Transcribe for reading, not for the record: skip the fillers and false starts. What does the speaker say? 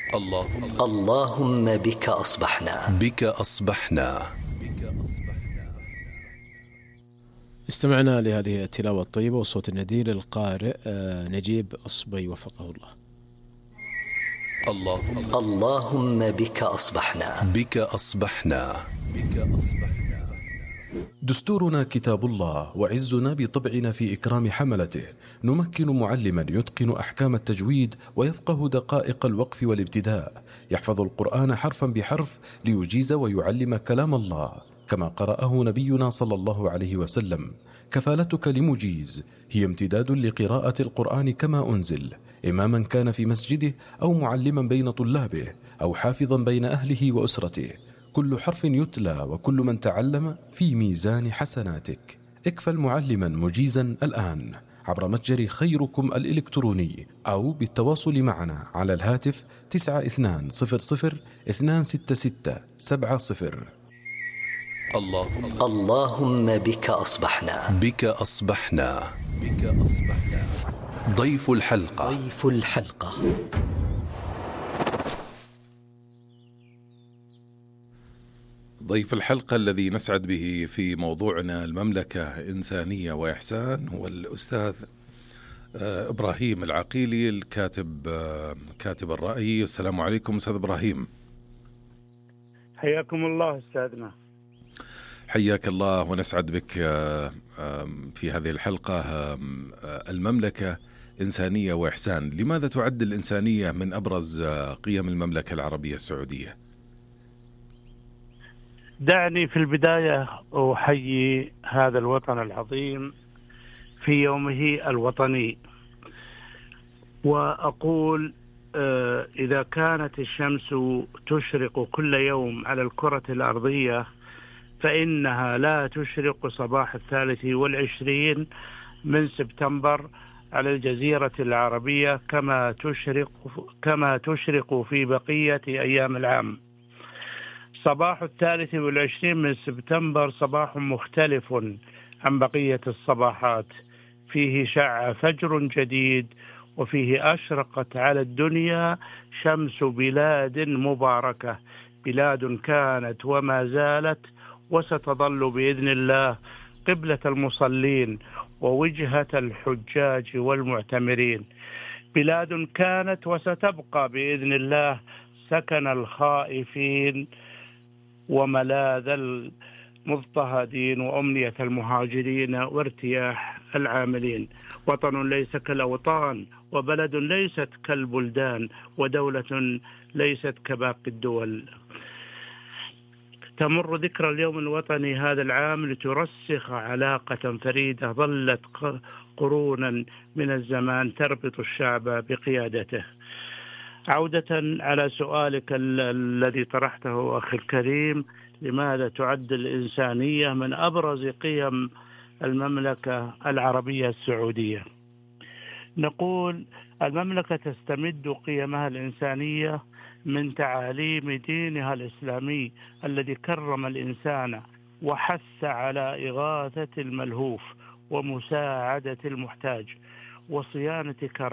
اللهم بك أصبحنا. استمعنا لهذه التلاوة الطيبة والصوت الندي للقارئ نجيب أصبي وفقه الله. اللهم بك أصبحنا. دستورنا كتاب الله، وعزنا بطبعنا في إكرام حملته. نمكن معلما يتقن أحكام التجويد ويفقه دقائق الوقف والابتداء، يحفظ القرآن حرفا بحرف ليجيز ويعلم كلام الله كما قرأه نبينا صلى الله عليه وسلم. كفالتك لمجيز هي امتداد لقراءة القرآن كما أنزل، إماما كان في مسجده أو معلما بين طلابه أو حافظا بين أهله وأسرته. كل حرف يتلى وكل من تعلم في ميزان حسناتك. اكفل معلما مجيزا الآن عبر متجر خيركم الإلكتروني أو بالتواصل معنا على الهاتف 9200 266 70. اللهم بك أصبحنا. ضيف الحلقة. ضيف الحلقة الذي نسعد به في موضوعنا المملكة إنسانية وإحسان هو الأستاذ إبراهيم العقيلي، الكاتب كاتب الرأي. السلام عليكم أستاذ إبراهيم. حياكم الله أستاذنا. حياك الله ونسعد بك في هذه الحلقة. المملكة إنسانية وإحسان، لماذا تعد الإنسانية من أبرز قيم المملكة العربية السعودية؟ دعني في البداية أحيي هذا الوطن العظيم في يومه الوطني، وأقول إذا كانت الشمس تشرق كل يوم على الكرة الأرضية فإنها لا تشرق صباح 23 من سبتمبر على الجزيرة العربية كما تشرق في بقية أيام العام. صباح 23 من سبتمبر صباح مختلف عن بقية الصباحات، فيه شع فجر جديد، وفيه أشرقت على الدنيا شمس بلاد مباركة، بلاد كانت وما زالت وستظل بإذن الله قبلة المصلين ووجهة الحجاج والمعتمرين، بلاد كانت وستبقى بإذن الله سكن الخائفين وملاذ المضطهدين وأمنية المهاجرين وارتياح العاملين. وطن ليس كالأوطان، وبلد ليست كالبلدان، ودولة ليست كباقي الدول. تمر ذكرى اليوم الوطني هذا العام لترسخ علاقة فريدة ظلت قرونا من الزمان تربط الشعب بقيادته. عودة على سؤالك الذي طرحته أخي الكريم، لماذا تعد الإنسانية من أبرز قيم المملكة العربية السعودية؟ نقول المملكة تستمد قيمها الإنسانية من تعاليم دينها الإسلامي الذي كرم الإنسان وحث على إغاثة الملهوف ومساعدة المحتاج وصيانة كرامته